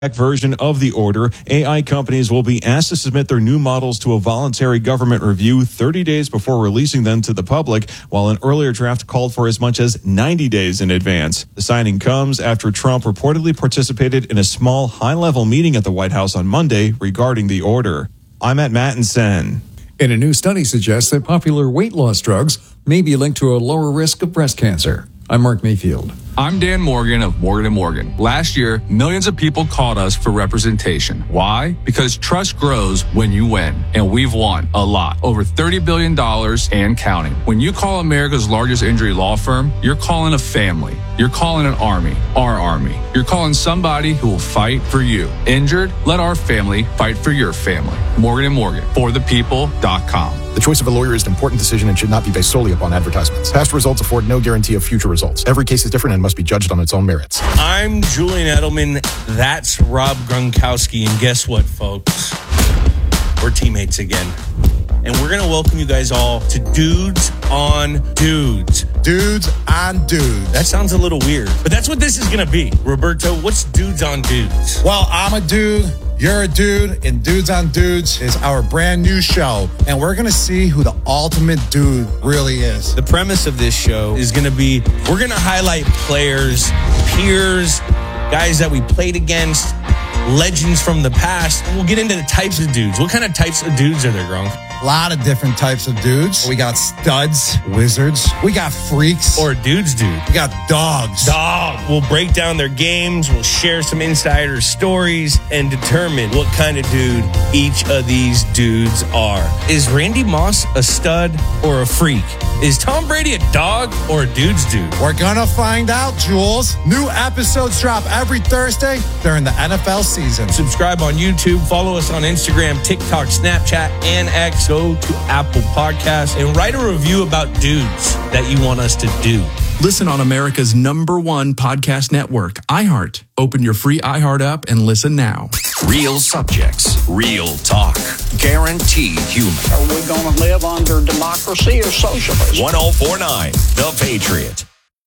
version of the order, AI companies will be asked to submit their new models to a voluntary government review 30 days before releasing them to the public, while an earlier draft called for as much as 90 days in advance. The signing comes after Trump reportedly participated in a small, high-level meeting at the White House on Monday regarding the order. I'm at Mattinson. And a new study suggests that popular weight loss drugs may be linked to a lower risk of breast cancer. I'm Mark Mayfield. I'm Dan Morgan of Morgan & Morgan. Last year, millions of people called us for representation. Why? Because trust grows when you win, and we've won a lot. Over $30 billion and counting. When you call America's largest injury law firm, you're calling a family. You're calling an army, our army. You're calling somebody who will fight for you. Injured? Let our family fight for your family. Morgan & Morgan, forthepeople.com. The choice of a lawyer is an important decision and should not be based solely upon advertisements. Past results afford no guarantee of future results. Every case is different and must be judged on its own merits. I'm Julian Edelman. That's Rob Gronkowski. And guess what, folks? We're teammates again. And we're going to welcome you guys all to Dudes on Dudes. Dudes on Dudes. That sounds a little weird, but that's what this is going to be. Roberto, what's Dudes on Dudes? Well, I'm a dude. You're a dude, and Dudes on Dudes is our brand new show, and we're going to see who the ultimate dude really is. The premise of this show is going to be, we're going to highlight players, peers, guys that we played against, legends from the past. We'll get into the types of dudes. What kind of types of dudes are there, Gronk? A lot of different types of dudes. We got studs, wizards. We got freaks. Or dudes, dude. We got dogs. We'll break down their games. We'll share some insider stories and determine what kind of dude each of these dudes are. Is Randy Moss a stud or a freak? Is Tom Brady a dog or a dude's dude? We're gonna find out, Jules. New episodes drop every Thursday during the NFL season. Subscribe on YouTube. Follow us on Instagram, TikTok, Snapchat, and X. Go to Apple Podcasts and write a review about dudes that you want us to do. Listen on America's #1 podcast network, iHeart. Open your free iHeart app and listen now. Real subjects, real talk, guaranteed human. Are we going to live under democracy or socialism? 1049, The Patriot.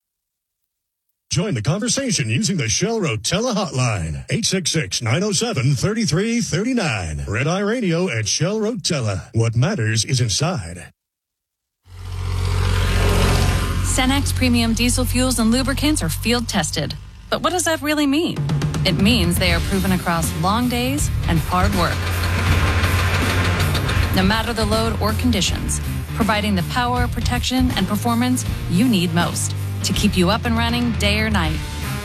Join the conversation using the Shell Rotella hotline, 866-907-3339. Red Eye Radio at Shell Rotella. What matters is inside. Cenex Premium Diesel Fuels and Lubricants are field tested. But what does that really mean? It means they are proven across long days and hard work. No matter the load or conditions, providing the power, protection, and performance you need most to keep you up and running day or night.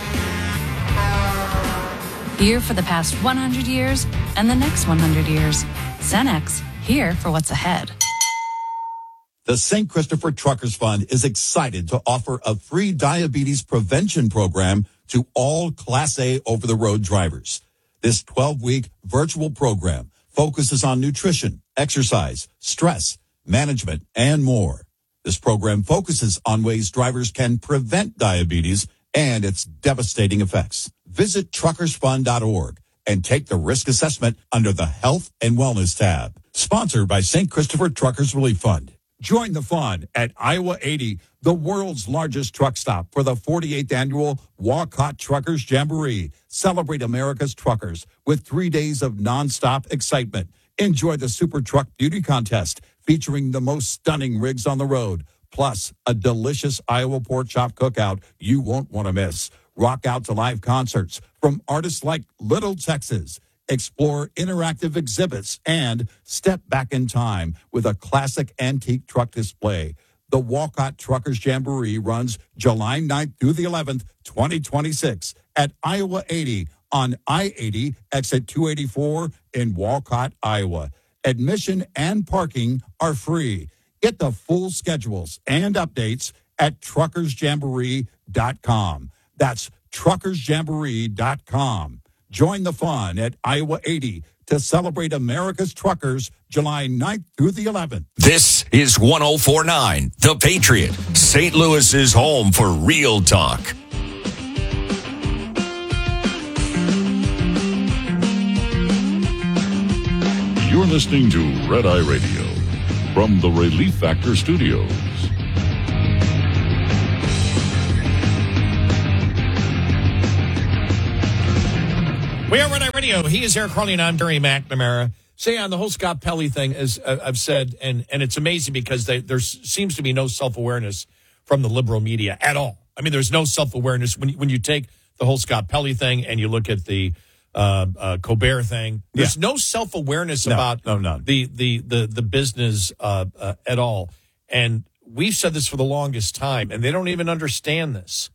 Here for the past 100 years and the next 100 years. Cenex, here for what's ahead. The St. Christopher Truckers Fund is excited to offer a free diabetes prevention program to all Class A over-the-road drivers. This 12-week virtual program focuses on nutrition, exercise, stress, management, and more. This program focuses on ways drivers can prevent diabetes and its devastating effects. Visit truckersfund.org and take the risk assessment under the Health and Wellness tab. Sponsored by St. Christopher Truckers Relief Fund. Join the fun at Iowa 80, the world's largest truck stop, for the 48th annual Walcott Truckers Jamboree. Celebrate America's truckers with 3 days of nonstop excitement. Enjoy the Super Truck Beauty Contest featuring the most stunning rigs on the road, plus a delicious Iowa pork chop cookout you won't want to miss. Rock out to live concerts from artists like Little Texas. Explore interactive exhibits and step back in time with a classic antique truck display. The Walcott Truckers Jamboree runs July 9th through the 11th, 2026 at Iowa 80 on I-80 exit 284 in Walcott, Iowa. Admission and parking are free. Get the full schedules and updates at truckersjamboree.com. That's truckersjamboree.com. Join the fun at Iowa 80 to celebrate America's truckers July 9th through the 11th. This is 1049, The Patriot, St. Louis's home for real talk. You're listening to Red Eye Radio from the Relief Factor Studios. We are Red Eye Radio. He is Eric Carly and I'm Terry McNamara. Say on the whole Scott Pelley thing, as I've said, and it's amazing because there seems to be no self-awareness from the liberal media at all. I mean, there's no self-awareness when you take the whole Scott Pelley thing and you look at the Colbert thing. There's no self-awareness about the business at all. And we've said this for the longest time, and they don't even understand this.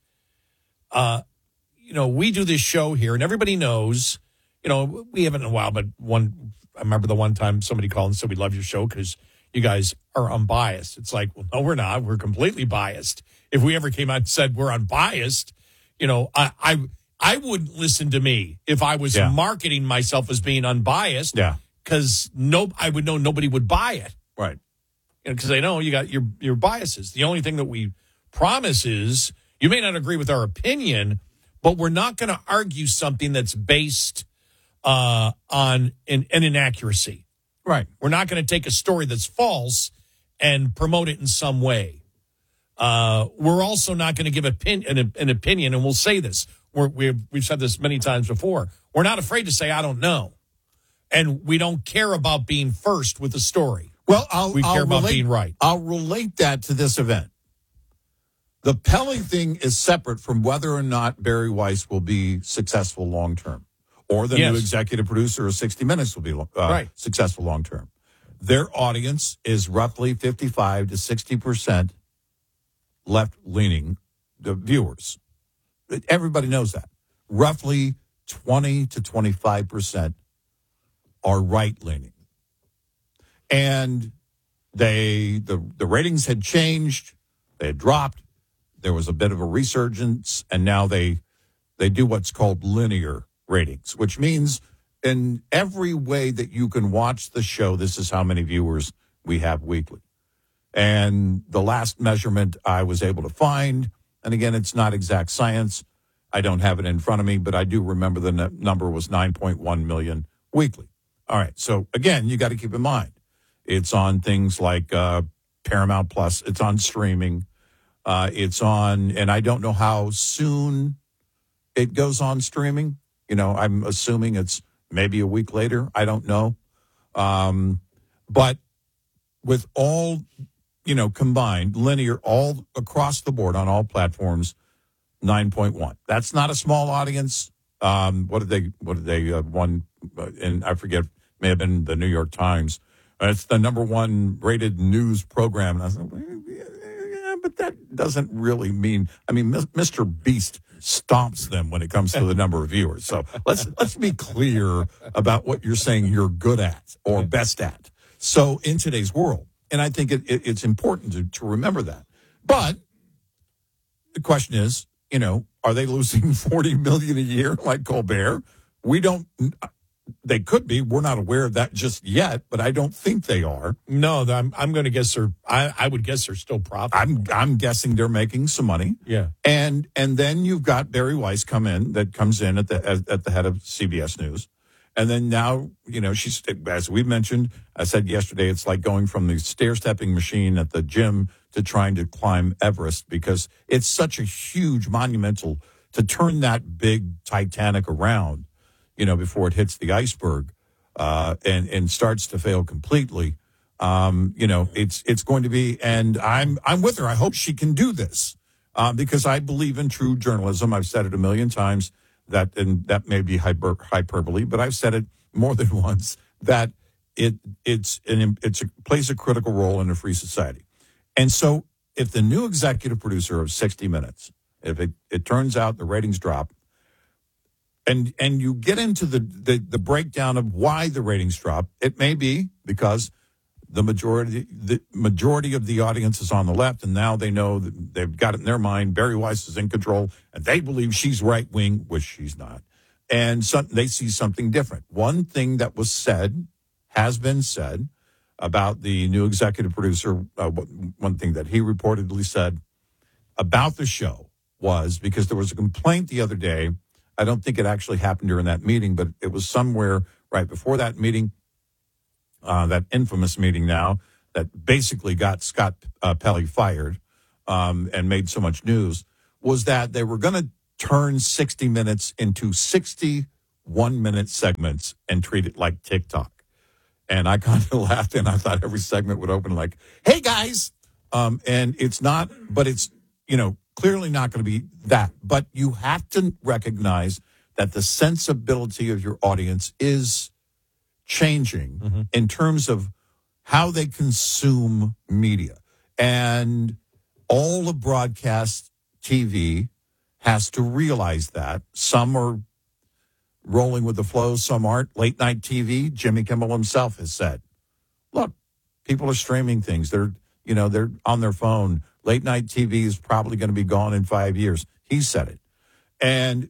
We do this show here, and everybody knows, we haven't in a while, but I remember the one time somebody called and said, we love your show because you guys are unbiased. It's like, well, no, we're not. We're completely biased. If we ever came out and said we're unbiased, I wouldn't listen to me if I was marketing myself as being unbiased. Yeah. Because I would know nobody would buy it. Right. Because they know you got your biases. The only thing that we promise is you may not agree with our opinion, but we're not going to argue something that's based on an inaccuracy. Right. We're not going to take a story that's false and promote it in some way. We're also not going to give an opinion, and we'll say this. We've said this many times before. We're not afraid to say, I don't know. And we don't care about being first with the story. Well, we care about being right. I'll relate that to this event. The Pelley thing is separate from whether or not Barry Weiss will be successful long term, or the new executive producer of 60 Minutes will be successful long term. Their audience is roughly 55 to 60% left leaning, the viewers. Everybody knows that. Roughly 20 to 25% are right leaning. And the ratings had changed. They had dropped. There was a bit of a resurgence, and now they do what's called linear ratings, which means in every way that you can watch the show, this is how many viewers we have weekly. And the last measurement I was able to find, and again, it's not exact science. I don't have it in front of me, but I do remember the number was 9.1 million weekly. All right. So again, you got to keep in mind, it's on things like Paramount Plus. It's on streaming. It's on, and I don't know how soon it goes on streaming. I'm assuming it's maybe a week later. I don't know. But with all, combined, linear, all across the board on all platforms, 9.1. That's not a small audience. What did they won? And I forget, may have been the New York Times. It's the number one rated news program. And I was like, yeah, but that doesn't really mean, Mr. Beast stomps them when it comes to the number of viewers. So let's be clear about what you're saying you're good at or best at. So in today's world, and I think it's important to remember that. But the question is, are they losing $40 million a year like Colbert? We don't. They could be. We're not aware of that just yet, but I don't think they are. No, I'm going to guess they're. I would guess they're still profitable. I'm guessing they're making some money. Yeah, and then you've got Barry Weiss comes in at the head of CBS News, and then now she's, as we mentioned. I said yesterday, it's like going from the stair-stepping machine at the gym to trying to climb Everest, because it's such a huge, monumental, to turn that big Titanic around, before it hits the iceberg, and starts to fail completely. It's going to be, and I'm with her. I hope she can do this, because I believe in true journalism. I've said it a million times, and that may be hyperbole, but I've said it more than once, that it plays a critical role in a free society. And so if the new executive producer of 60 Minutes, if it turns out the ratings drop, and you get into the breakdown of why the ratings drop, it may be because the majority of the audience is on the left, and now they know that they've got it in their mind, Barry Weiss is in control, and they believe she's right-wing, which she's not. And so they see something different. One thing that has been said, about the new executive producer, one thing that he reportedly said about the show was, because there was a complaint the other day, I don't think it actually happened during that meeting, but it was somewhere right before that meeting, that infamous meeting now, that basically got Scott Pelley fired and made so much news, was that they were going to turn 60 Minutes into 60 1-minute segments and treat it like TikTok. And I kind of laughed, and I thought every segment would open like, hey, guys. And it's not, but it's, clearly not going to be that. But you have to recognize that the sensibility of your audience is changing in terms of how they consume media. And all of broadcast TV has to realize that. Some are rolling with the flow, some aren't. Late night TV, Jimmy Kimmel himself has said, look, people are streaming things. They're on their phone. Late night TV is probably going to be gone in 5 years. He said it. And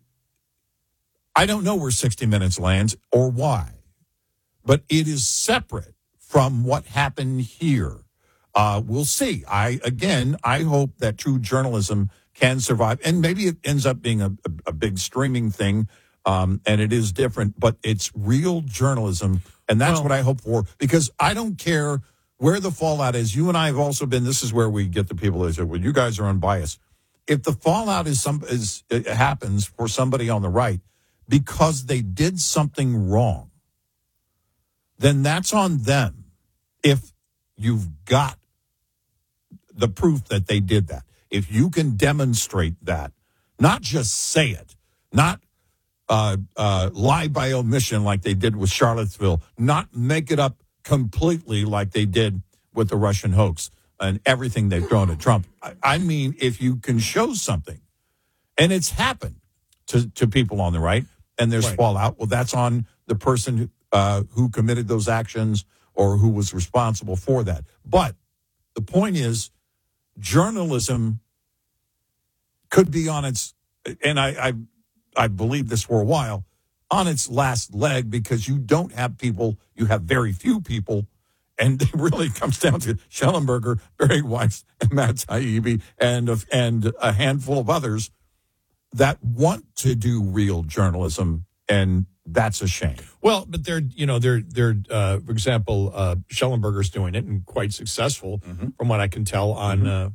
I don't know where 60 Minutes lands or why, but it is separate from what happened here. We'll see. I hope that true journalism can survive, and maybe it ends up being a big streaming thing, and it is different, but it's real journalism, and that's what I hope for, because I don't care where the fallout is. You and I have also been, this is where we get the people that say, well, you guys are unbiased. If the fallout it happens for somebody on the right because they did something wrong, then that's on them. If you've got the proof that they did that, if you can demonstrate that, not just say it, not lie by omission like they did with Charlottesville, not make it up completely like they did with the Russian hoax and everything they've thrown at Trump. I mean, if you can show something, and it's happened to people on the right, and there's fallout, well, that's on the person who committed those actions or who was responsible for that. But the point is, journalism could be on its, and I believe this for a while, on its last leg, because you don't have people, you have very few people, and it really comes down to Schellenberger, Barry Weiss, and Matt Taibbi, and a handful of others that want to do real journalism, and that's a shame. Well, but they're for example, Schellenberger's doing it and quite successful, from what I can tell on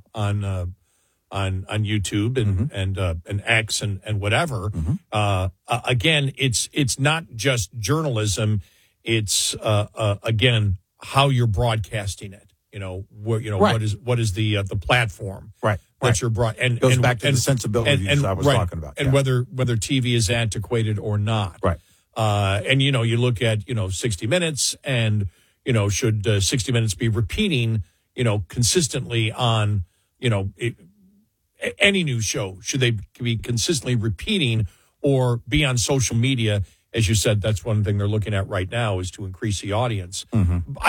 YouTube and X and whatever. Again, it's not just journalism. It's again how you're broadcasting it. What is the platform that you're broad, and goes back to the sensibilities I was talking about, and whether TV is antiquated or not. Right. And you look at 60 Minutes, and should 60 Minutes be repeating consistently on any news show? Should they be consistently repeating or be on social media? As you said, that's one thing they're looking at right now, is to increase the audience. But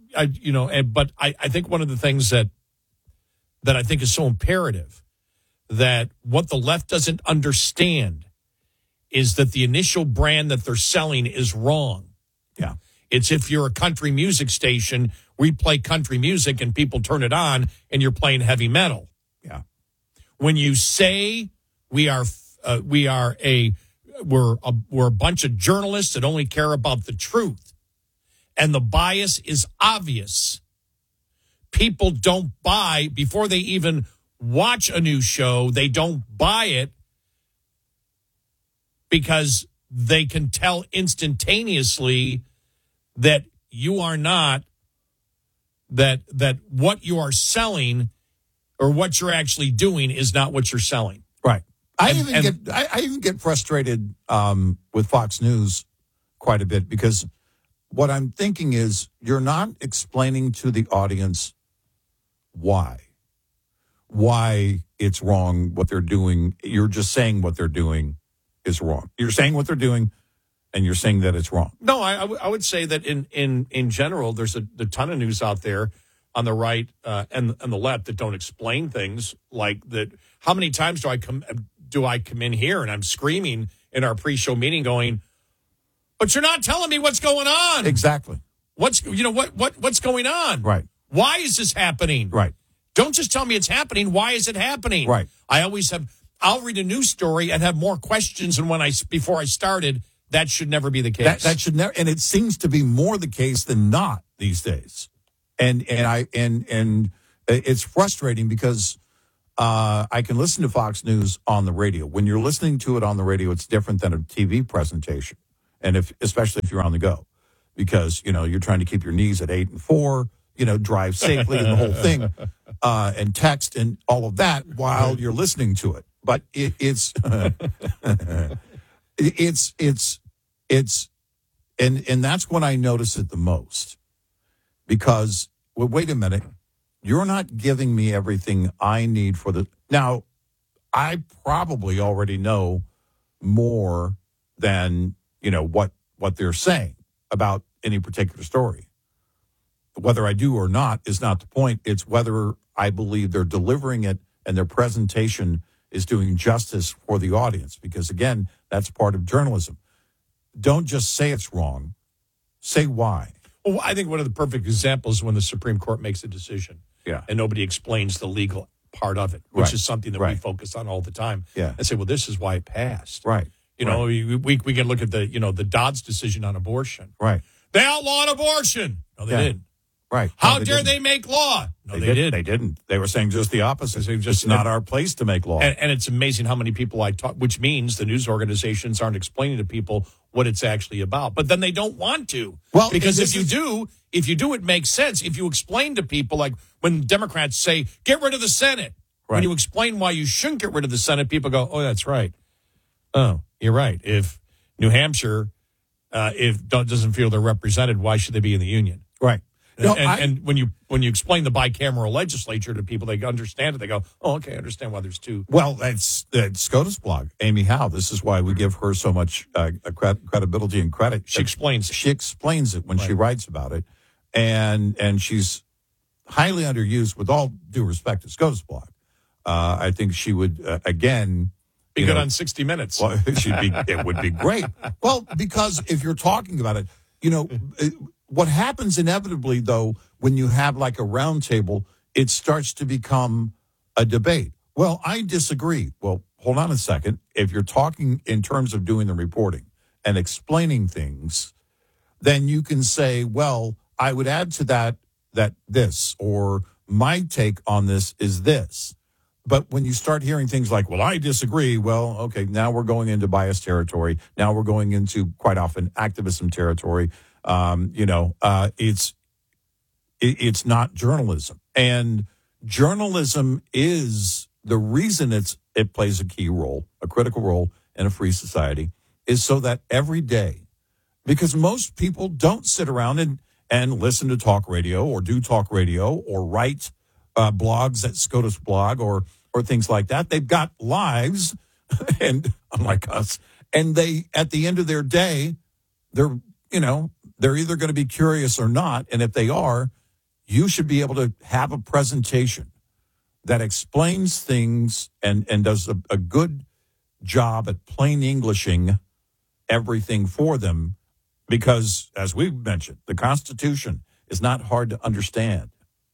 I think one of the things that I think is so imperative, that what the left doesn't understand is that the initial brand that they're selling is wrong. Yeah. It's if you're a country music station, we play country music and people turn it on and you're playing heavy metal. Yeah. When you say we're a bunch of journalists that only care about the truth, and the bias is obvious, people don't buy before they even watch a new show. They don't buy it because they can tell instantaneously that you are not, that what you are selling or what you're actually doing is not what you're selling. Right. I even get frustrated with Fox News quite a bit, because what I'm thinking is, you're not explaining to the audience why it's wrong what they're doing. You're just saying what they're doing is wrong. You're saying what they're doing, and you're saying that it's wrong. No, I would say that in general, there's a ton of news out there on the right and the left that don't explain things like that. How many times do I come in here and I'm screaming in our pre-show meeting going, but you're not telling me what's going on. Exactly. What's going on? Right. Why is this happening? Right. Don't just tell me it's happening. Why is it happening? Right. I'll read a news story and have more questions than before I started. That should never be the case. That should never, and it seems to be more the case than not these days. And it's frustrating, because I can listen to Fox News on the radio. When you're listening to it on the radio, it's different than a TV presentation. and especially if you're on the go, because you're trying to keep your knees at 8 and 4, drive safely and the whole thing, and text and all of that while you're listening to it. But it's and that's when I notice it the most, because wait a minute, you're not giving me everything I need for the now. I probably already know more than what they're saying about any particular story. Whether I do or not is not the point. It's whether I believe they're delivering it and their presentation is doing justice for the audience. Because, again, that's part of journalism. Don't just say it's wrong. Say why. Well, I think one of the perfect examples is when the Supreme Court makes a decision. Yeah. And nobody explains the legal part of it, which is something that we focus on all the time. Yeah. And say, well, this is why it passed. Right. We can look at the Dodd's decision on abortion. Right. They outlawed abortion. No, they didn't. Right. How dare they make law? No, they didn't. They didn't. They were saying just the opposite. It's not our place to make law. And it's amazing how many people I talk, which means the news organizations aren't explaining to people what it's actually about. But then they don't want to. Well, because if you do, it makes sense. If you explain to people, like when Democrats say, get rid of the Senate. Right. When you explain why you shouldn't get rid of the Senate, people go, oh, that's right. Oh, you're right. If New Hampshire doesn't feel they're represented, why should they be in the union? Right. And when you explain the bicameral legislature to people, they understand it. They go, oh, okay, I understand why there's two. Well, that's SCOTUS blog, Amy Howe. This is why we give her so much credibility and credit. She explains it when she writes about it. And she's highly underused, with all due respect to SCOTUS blog. I think she would, again... Be good on 60 Minutes. Well, it would be great. Well, because if you're talking about it, what happens inevitably, though, when you have like a round table, it starts to become a debate. Well, I disagree. Well, hold on a second. If you're talking in terms of doing the reporting and explaining things, then you can say, well, I would add to that this, or my take on this is this. But when you start hearing things like, well, I disagree, well, okay, now we're going into bias territory. Now we're going into, quite often, activism territory. It's not journalism. And journalism is the reason it plays a key role, a critical role in a free society, is so that every day, because most people don't sit around and listen to talk radio or do talk radio or write blogs at SCOTUS blog or things like that. They've got lives, and unlike us, and they, at the end of their day, they're either going to be curious or not. And if they are, you should be able to have a presentation that explains things and does a good job at plain Englishing everything for them. Because, as we've mentioned, the Constitution is not hard to understand.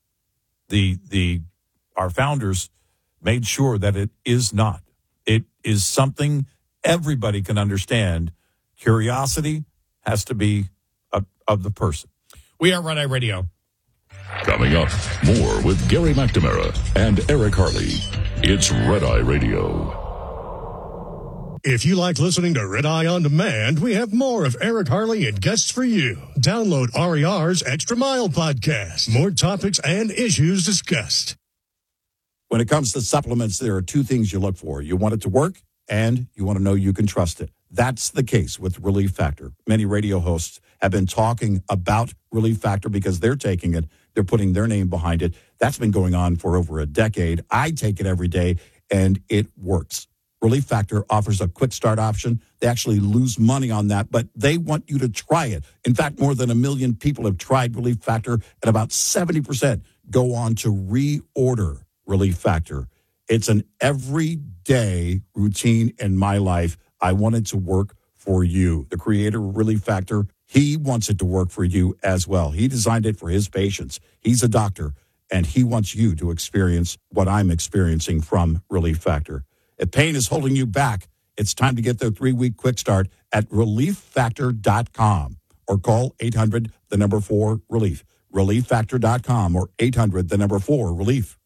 Our founders made sure that it is not. It is something everybody can understand. Curiosity has to be of the person. We are Red Eye Radio. Coming up, more with Gary McNamara and Eric Harley. It's Red Eye Radio. If you like listening to Red Eye On Demand, we have more of Eric Harley and guests for you. Download RER's Extra Mile podcast. More topics and issues discussed. When it comes to supplements, there are two things you look for. You want it to work, and you want to know you can trust it. That's the case with Relief Factor. Many radio hosts have been talking about Relief Factor because they're taking it. They're putting their name behind it. That's been going on for over a decade. I take it every day, and it works. Relief Factor offers a quick start option. They actually lose money on that, but they want you to try it. In fact, more than 1 million people have tried Relief Factor, and about 70% go on to reorder Relief Factor. It's an everyday routine in my life. I want it to work for you. The creator of Relief Factor, he wants it to work for you as well. He designed it for his patients. He's a doctor, and he wants you to experience what I'm experiencing from Relief Factor. If pain is holding you back, it's time to get the 3-week quick start at ReliefFactor.com or call 800-4-RELIEF. ReliefFactor.com or 800-4-RELIEF.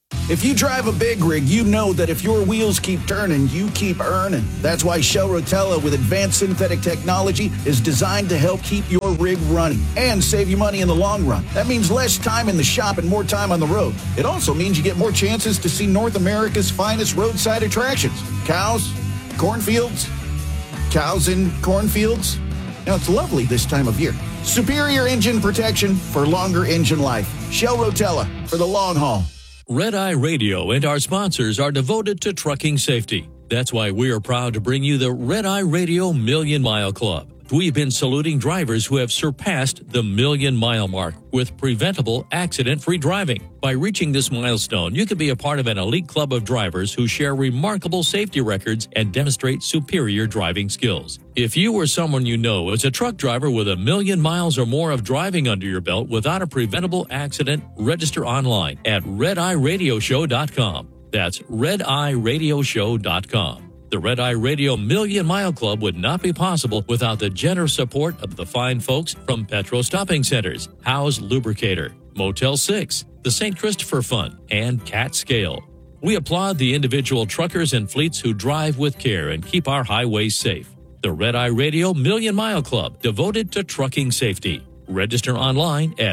If you drive a big rig, you know that if your wheels keep turning, you keep earning. That's why Shell Rotella with advanced synthetic technology is designed to help keep your rig running and save you money in the long run. That means less time in the shop and more time on the road. It also means you get more chances to see North America's finest roadside attractions. Cows, cornfields, cows in cornfields. Now, it's lovely this time of year. Superior engine protection for longer engine life. Shell Rotella for the long haul. Red Eye Radio and our sponsors are devoted to trucking safety. That's why we are proud to bring you the Red Eye Radio Million Mile Club. We've been saluting drivers who have surpassed the 1,000,000-mile mark with preventable, accident-free driving. By reaching this milestone, you can be a part of an elite club of drivers who share remarkable safety records and demonstrate superior driving skills. If you or someone you know is a truck driver with 1,000,000 miles or more of driving under your belt without a preventable accident, register online at RedEyeRadioShow.com. That's RedEyeRadioShow.com. The Red Eye Radio Million Mile Club would not be possible without the generous support of the fine folks from Petro Stopping Centers, Howe's Lubricator, Motel 6, the St. Christopher Fund, and Cat Scale. We applaud the individual truckers and fleets who drive with care and keep our highways safe. The Red Eye Radio Million Mile Club, devoted to trucking safety. Register online at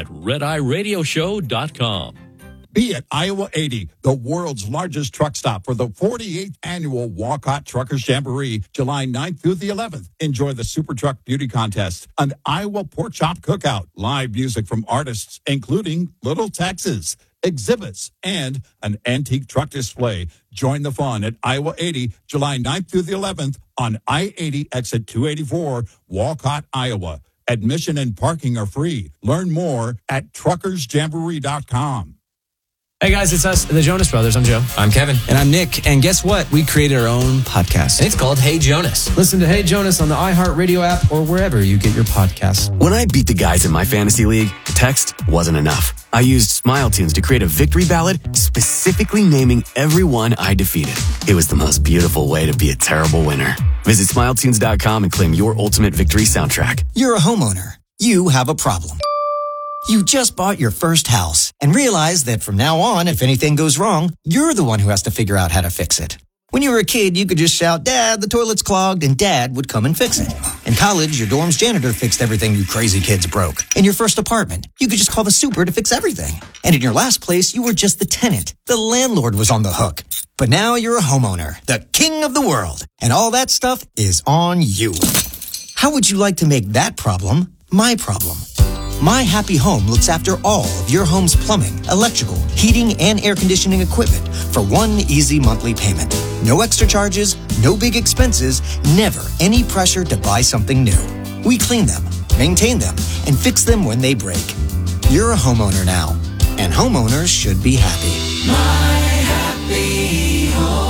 RedEyeRadioShow.com. Be at Iowa 80, the world's largest truck stop for the 48th annual Walcott Truckers Jamboree, July 9th through the 11th. Enjoy the Super Truck Beauty Contest, an Iowa Pork Chop Cookout, live music from artists, including Little Texas, exhibits, and an antique truck display. Join the fun at Iowa 80, July 9th through the 11th on I-80 exit 284, Walcott, Iowa. Admission and parking are free. Learn more at truckersjamboree.com. Hey guys, it's us, the Jonas Brothers. I'm Joe. I'm Kevin. And I'm Nick. And guess what? We created our own podcast. And it's called Hey Jonas. Listen to Hey Jonas on the iHeartRadio app or wherever you get your podcasts. When I beat the guys in my fantasy league, text wasn't enough. I used Smile Tunes to create a victory ballad specifically naming everyone I defeated. It was the most beautiful way to be a terrible winner. Visit SmileTunes.com and claim your ultimate victory soundtrack. You're a homeowner. You have a problem. You just bought your first house and realize that from now on, if anything goes wrong, you're the one who has to figure out how to fix it. When you were a kid, you could just shout, "Dad, the toilet's clogged," and Dad would come and fix it. In college, your dorm's janitor fixed everything you crazy kids broke. In your first apartment, you could just call the super to fix everything. And in your last place, you were just the tenant. The landlord was on the hook. But now you're a homeowner, the king of the world, and all that stuff is on you. How would you like to make that problem my problem? My Happy Home looks after all of your home's plumbing, electrical, heating, and air conditioning equipment for one easy monthly payment. No extra charges, no big expenses, never any pressure to buy something new. We clean them, maintain them, and fix them when they break. You're a homeowner now, and homeowners should be happy. My Happy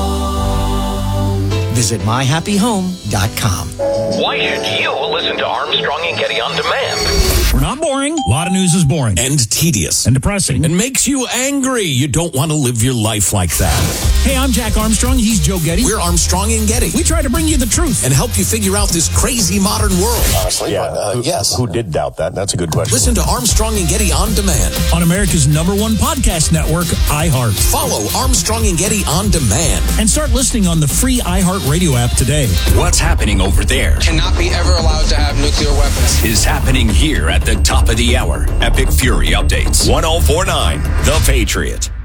Home. Visit myhappyhome.com. Why should you listen to Armstrong and Getty on demand? We're not boring. A lot of news is boring. And tedious. And depressing. And makes you angry. You don't want to live your life like that. Hey, I'm Jack Armstrong. He's Joe Getty. We're Armstrong and Getty. We try to bring you the truth. And help you figure out this crazy modern world. Honestly, yes. Who did doubt that? That's a good question. Listen to Armstrong and Getty on demand. On America's #1 podcast network, iHeart. Follow Armstrong and Getty on demand. And start listening on the free iHeart Radio app today. What's happening over there? Cannot be ever allowed to have nuclear weapons. Is happening here at the top of the hour. Epic Fury updates. 104.9 The Patriot.